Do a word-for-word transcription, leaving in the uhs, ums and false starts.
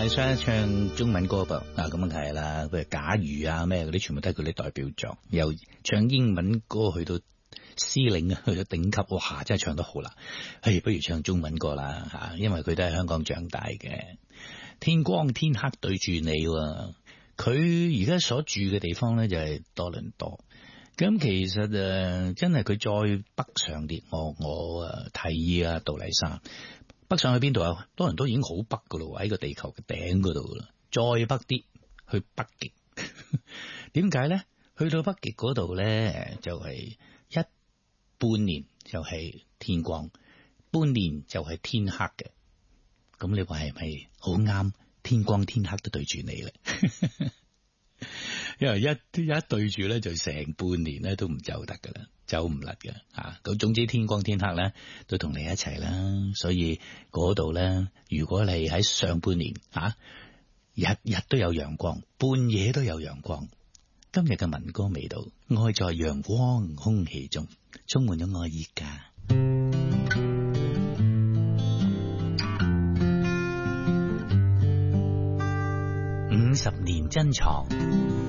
麗莎唱中文歌噃，啊咁啊係啦，譬如假如啊咩嗰啲，全部都係佢啲代表作。由唱英文歌去到司令啊，去到頂級，哇，真係唱得好啦。係不如唱中文歌啦吓，因為佢都係香港長大嘅。天光天黑對住你，佢而家所住嘅地方咧就係多倫多。咁其實誒、呃，真係佢再北上啲，我我誒提議啊，杜麗莎。北上去邊度啊？多倫多已經好北噶咯，喺個地球嘅頂嗰度噶啦。再北啲去北極，點解咧？去到北極嗰度咧，就係、是、一半年就係天光，半年就係天黑嘅。咁你話係咪好啱？天光天黑都對住你咧，因為一一對住咧，就成半年咧都唔走得噶啦。走唔甩嘅吓，咁總之天光天黑咧都同你一齊啦，所以嗰度咧，如果你喺上半年吓、啊，日日都有陽光，半夜都有陽光。今日嘅民歌味道，愛在陽光空氣中，充滿咗愛意噶。五十年珍藏。